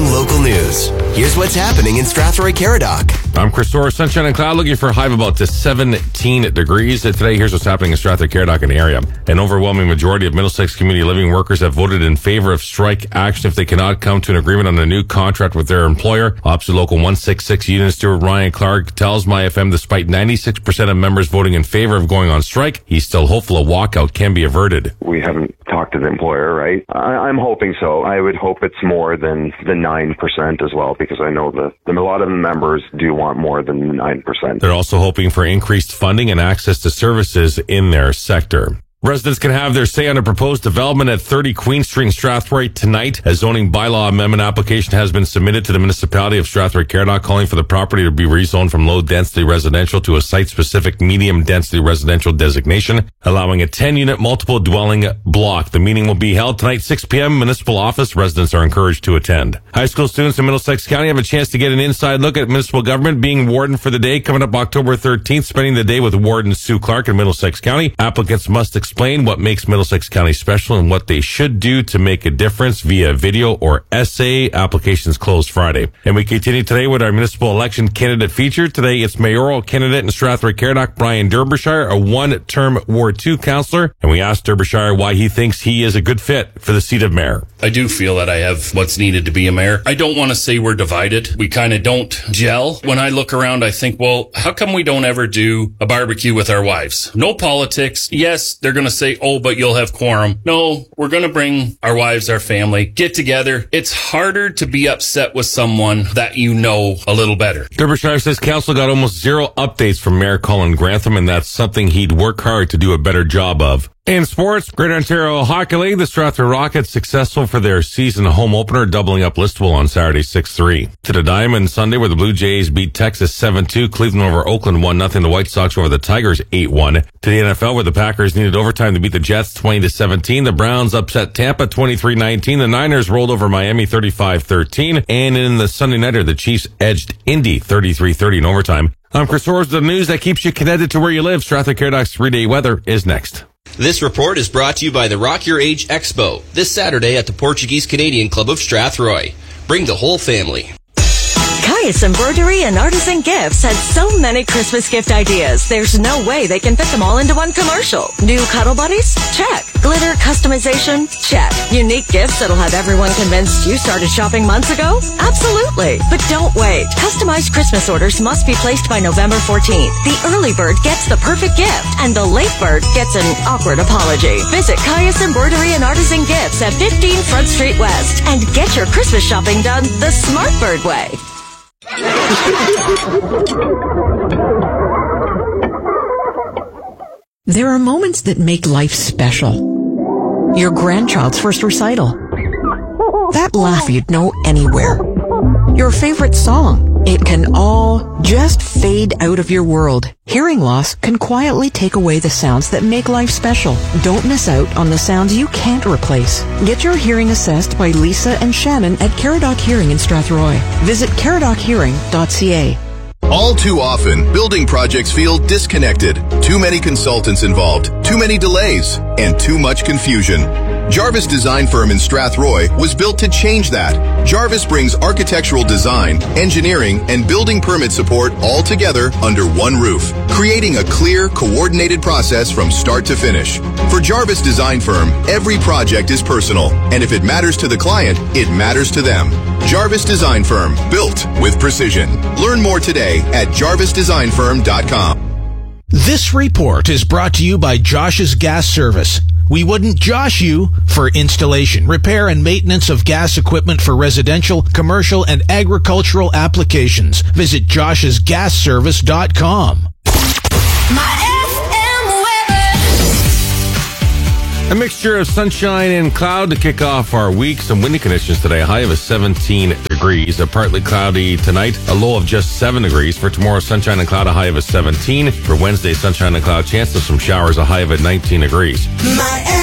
breaking local news. Here's what's happening in Strathroy-Caradoc. I'm Chris Soros, sunshine and cloud, looking for a high of about to 17 degrees today. Here's what's happening in Strathroy-Caradoc and the area. An overwhelming majority of Middlesex community living workers have voted in favor of strike action if they cannot come to an agreement on a new contract with their employer. Opposite Local 166 Union Steward Ryan Clark tells MyFM despite 96% of members voting in favor of going on strike, he's still hopeful a walkout can be averted. We haven't talked to the employer, right? I'm hoping so. I would hope it's more than the 9% as well, because I know that a lot of the members do want more than the 9%. They're also hoping for increased funding and access to services in their sector. Residents can have their say on a proposed development at 30 Queen Street in Strathroy tonight. A zoning bylaw amendment application has been submitted to the municipality of Strathroy-Caradoc calling for the property to be rezoned from low-density residential to a site-specific medium-density residential designation, allowing a 10-unit multiple dwelling block. The meeting will be held tonight, 6 p.m. Municipal office. Residents are encouraged to attend. High school students in Middlesex County have a chance to get an inside look at municipal government, being warden for the day coming up October 13th, spending the day with Warden Sue Clark in Middlesex County. Applicants must explain what makes Middlesex County special and what they should do to make a difference via video or essay. Applications close Friday. And we continue today with our municipal election candidate feature. Today it's mayoral candidate in Strathroy-Caradoc, Brian Derbyshire, a one-term Ward 2 councillor. And we asked Derbyshire why he thinks he is a good fit for the seat of mayor. I do feel that I have what's needed to be a mayor. I don't want to say we're divided. We kind of don't gel. When I look around, I think, well, how come we don't ever do a barbecue with our wives? No politics. Yes, they're going to say, oh, but you'll have quorum. No, we're going to bring our wives, our family, get together. It's harder to be upset with someone that you know a little better. Derbyshire says council got almost zero updates from Mayor Colin Grantham, and that's something he'd work hard to do a better job of. In sports, Greater Ontario Hockey League, the Strathroy Rockets successful for their season home opener, doubling up Listowel on Saturday 6-3. To the Diamond Sunday, where the Blue Jays beat Texas 7-2, Cleveland over Oakland 1-0, the White Sox over the Tigers 8-1. To the NFL, where the Packers needed overtime to beat the Jets 20-17, the Browns upset Tampa 23-19, the Niners rolled over Miami 35-13, and in the Sunday nighter, the Chiefs edged Indy 33-30 in overtime. I'm Chris Soros, the news that keeps you connected to where you live. Strathroy-Caradoc's 3-day weather is next. This report is brought to you by the Rock Your Age Expo, this Saturday at the Portuguese Canadian Club of Strathroy. Bring the whole family. Caius Embroidery and Artisan Gifts has so many Christmas gift ideas. There's no way they can fit them all into one commercial. New cuddle buddies? Check. Glitter customization? Check. Unique gifts that'll have everyone convinced you started shopping months ago? Absolutely. But don't wait. Customized Christmas orders must be placed by November 14th. The early bird gets the perfect gift, and the late bird gets an awkward apology. Visit Caius Embroidery and Artisan Gifts at 15 Front Street West and get your Christmas shopping done the smart bird way. There are moments that make life special. Your grandchild's first recital. That laugh you'd know anywhere. Your favorite song. It can all just fade out of your world. Hearing loss can quietly take away the sounds that make life special. Don't miss out on the sounds you can't replace. Get your hearing assessed by Lisa and Shannon at Caradoc Hearing in Strathroy. Visit caradochearing.ca. All too often, building projects feel disconnected. Too many consultants involved, too many delays, and too much confusion. Jarvis Design Firm in Strathroy was built to change that. Jarvis brings architectural design, engineering, and building permit support all together under one roof, creating a clear, coordinated process from start to finish. For Jarvis Design Firm, every project is personal, and if it matters to the client, it matters to them. Jarvis Design Firm, built with precision. Learn more today at jarvisdesignfirm.com. This report is brought to you by Josh's Gas Service. We wouldn't josh you for installation, repair, and maintenance of gas equipment for residential, commercial, and agricultural applications. Visit joshsgasservice.com. A mixture of sunshine and cloud to kick off our week. Some windy conditions today. A high of 17 degrees. A partly cloudy tonight. A low of just 7 degrees. For tomorrow, sunshine and cloud. A high of 17. For Wednesday, sunshine and cloud. Chance of some showers. A high of 19 degrees.